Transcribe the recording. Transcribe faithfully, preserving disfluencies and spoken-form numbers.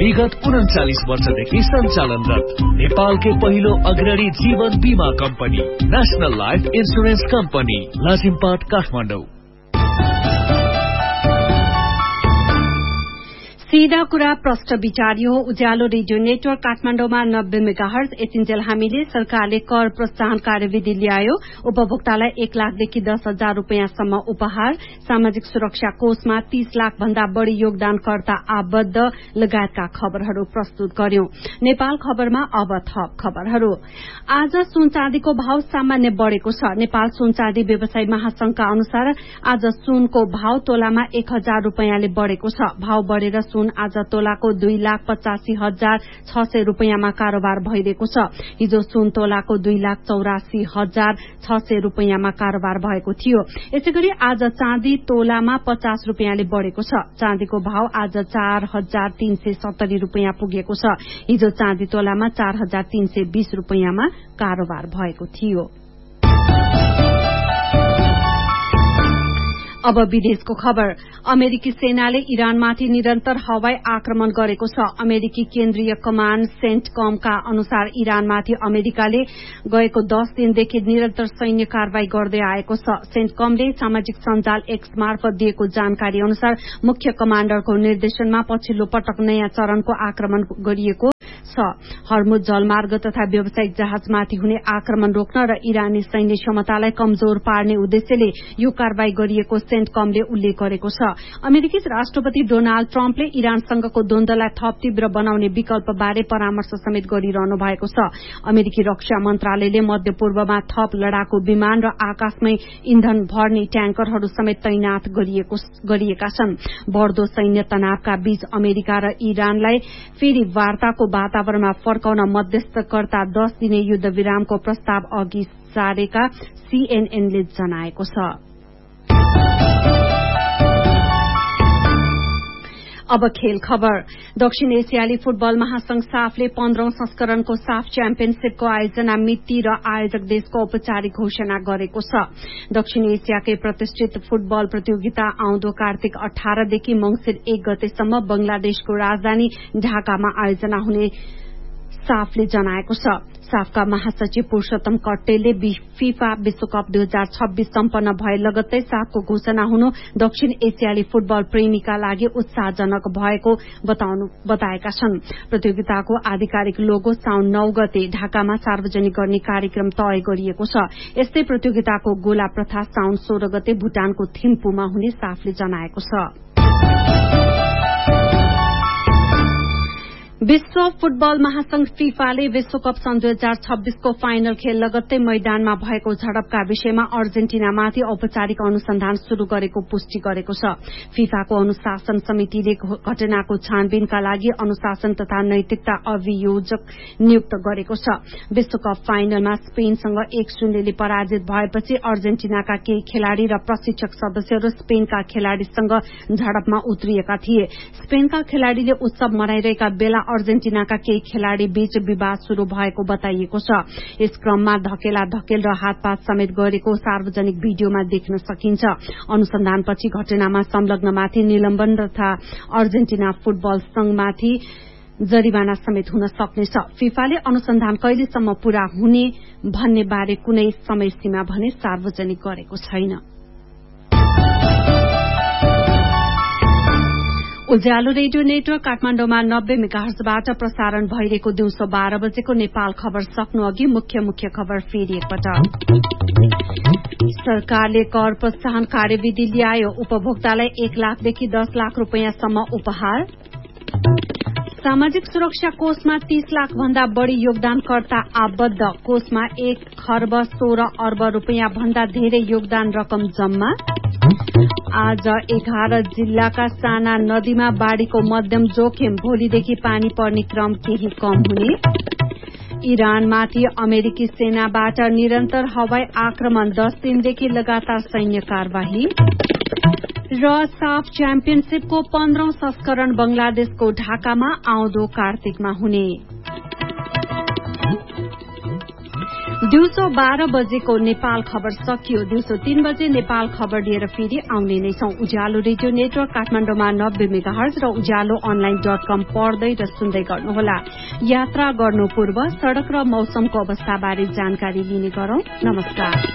विगत उन्चालिस वर्षदेखि सञ्चालनरत नेपालकै पहिलो अग्रणी जीवन बीमा company national life insurance company Lazimpat Kathmandu. सीधा कुरा प्रश्न विचारियो उज्यालो रेडियो नेटवर्क काठमाडौँमा नब्बे मेगाहर्ज यतिन्जेल हामीले सरकारले कर प्रोत्साहन कार्यविधि ल्यायो, उपभोक्तालाई एक लाखदेखि दस हजार रूपियाँसम्म उपहार, सामाजिक सुरक्षा कोषमा तीस लाख भन्दा बढ़ी योगदानकर्ता आबद्ध लगायतका खबरहरू प्रस्तुत गर्यौं। नेपाल खबरमा अब थप खबरहरू। आज सुन चाँदीको भाव सामान्य बढ़ेको छ। नेपाल सुन चाँदी व्यवसायी महासंघका अनुसार आज सुनको भाव तोलामा एक हजार रूपियाँले बढ़ेको छ। भाव बढ़ेर सुन आज तोलाको दुई लाख पचासी हजार छ सय रूपियाँमा कारोबार भइरहेको छ। हिजो सुन तोलाको दुई लाख चौरासी हजार छ सय रूपियाँमा कारोबार भएको थियो। यसैगरी आज चाँदी तोलामा पचास रूपियाँले बढ़ेको छ। चाँदीको भाव आज चार हजार तीन सय सत्तरी रूपियाँ पुगेको छ। हिजो चाँदी तोलामा चार हजार तीन सय बीस रूपियाँमा कारोबार भएको थियो। अब विदेशको खबर। अमेरिकी सेनाले इरानमाथि निरन्तर हवाई आक्रमण गरेको छ। अमेरिकी केन्द्रीय कमाण्ड सेन्टकमका अनुसार इरानमाथि अमेरिकाले गएको दस दिनदेखि निरन्तर सैन्य कारवाही गर्दै आएको छ। सेन्टकमले सामाजिक सञ्जाल एक्स मार्फत दिएको जानकारी अनुसार मुख्य कमाण्डरको निर्देशनमा पछिल्लो पटक नयाँ चरणको आक्रमण गरिएको छ। हर्मुज जलमार्ग तथा व्यावसायिक जहाजमाथि हुने आक्रमण रोक्न र इरानी सैन्य क्षमतालाई कमजोर पार्ने उद्देश्यले यो कारवाही गरिएको सेन्टकमले उल्लेख गरेको छ। अमेरिकी राष्ट्रपति डोनाल्ड ट्रम्पले इरानसँगको द्वन्द्वलाई थप तीव्र बनाउने विकल्पबारे परामर्श समेत गरिरहनु भएको छ। अमेरिकी रक्षा मन्त्रालयले मध्यपूर्वमा थप लडाकु विमान र आकाशमै इन्धन भर्ने ट्याङ्करहरू समेत तैनात गरिएका छन्। बढ़दो सैन्य तनावका बीच अमेरिका र इरानलाई फेरि वार्ताको वातावरणमा फर्काउन मध्यस्थकर्ता दस दिने युद्ध विरामको प्रस्ताव अघि सारेका सीएनएनले जनाएको छ। अब खेल खबर। दक्षिण एसियाली फुटबल महासंघ साफले पन्ध्रौं संस्करणको साफ च्याम्पियनशीपको आयोजना मिति र आयोजक देशको औपचारिक घोषणा गरेको छ। दक्षिण एसियाकै प्रतिष्ठित फुटबल प्रतियोगिता आउँदो कार्तिक अठारदेखि मंसिर एक गतेसम्म बंगलादेशको राजधानी ढाकामा आयोजना हुने साफले जनाएको छ। साफका महासचिव पुरूषोत्तम कट्टेलले फिफा विश्वकप दुई हजार छब्बीस सम्पन्न भए लगत्तै साफको घोषणा हुनु दक्षिण एसियाली फुटबल प्रेमीका लागि उत्साहजनक भएको बताएका छन्। प्रतियोगिताको आधिकारिक लोगो साउन नौ गते ढाकामा सार्वजनिक गर्ने कार्यक्रम तय गरिएको छ। यस्तै प्रतियोगिताको गोला प्रथा साउन सोह्र गते भूटानको थिम्पूमा हुने साफले जनाएको छ। विश्व फुटबल महासंघ फिफाले विश्वकप सन् दुई हजार छब्बीसको फाइनल खेल लगत्तै मैदानमा भएको झडपका विषयमा अर्जेन्टिनामाथि औपचारिक अनुसन्धान शुरू गरेको पुष्टि गरेको छ। फिफाको अनुशासन समितिले घटनाको छानबिनका लागि अनुशासन तथा नैतिकता अभियोजक नियुक्त गरेको छ। विश्वकप फाइनलमा स्पेनसँग एक शून्यले पराजित भएपछि अर्जेन्टिनाका केही खेलाड़ी र प्रशिक्षक सदस्यहरू स्पेनका खेलाड़ीसँग झडपमा उत्रिएका थिए। स्पेनका खेलाड़ीले उत्सव मनाइरहेका बेला अर्जेन्टिनाका केही खेलाड़ी बीच विवाद शुरू भएको बताइएको छ। यस क्रममा धकेला धकेल र हातपात समेत गरेको सार्वजनिक भिडियोमा देख्न सकिन्छ। अनुसन्धानपछि घटनामा संलग्नमाथि निलम्बन तथा अर्जेन्टिना फुटबल संघमाथि जरिवाना समेत हुन सक्नेछ। फिफाले अनुसन्धान कहिलेसम्म पूरा हुने भन्ने बारे कुनै समय सीमा भने सार्वजनिक गरेको छैन। उज्यालो रेडियो नेटवर्क काठमाडौँमा नब्बे मेगाहर्जबाट प्रसारण भइरहेको दिउँसो बाह्र बजेको नेपाल खबर सक्नु अघि मुख्य मुख्य खबर फेरि एकपटक। सरकारले कर प्रोत्साहन कार्यविधि ल्यायो, उपभोक्तालाई एक लाखदेखि दस लाख रूपियाँसम्म उपहार। सामाजिक सुरक्षा कोषमा तीस लाख भन्दा बढ़ी योगदानकर्ता आबद्ध, कोषमा एक खर्ब सोह्र अर्ब रूपियाँ भन्दा धेरै योगदान रकम जम्मा। आज एघार जिल्लाका साना नदीमा बाढ़ीको मध्यम जोखिम, भोलिदेखि पानी पर्ने क्रम केही कम हुने। इरानमाथि अमेरिकी सेनाबाट निरन्तर हवाई आक्रमण, दस दिनदेखि लगातार सैन्य कार्यवाही। र साफ च्याम्पियनशीपको पन्ध्रौं संस्करण बंगलादेशको ढाकामा आउँदो कार्तिकमा हुने। दिउँसो बाह्र बजेको नेपाल खबर सकियो। दिउँसो तीन बजे नेपाल खबर लिएर फेरि आउने नै छौं। उज्यालो रेडियो नेटवर्क काठमाडौँमा नब्बे मेगाहर्ज र उज्यालो अनलाइन डट कम पढ्दै र सुन्दै गर्नुहोला। यात्रा गर्नु पूर्व सड़क र मौसमको अवस्थाबारे जानकारी लिने गरौं। नमस्कार।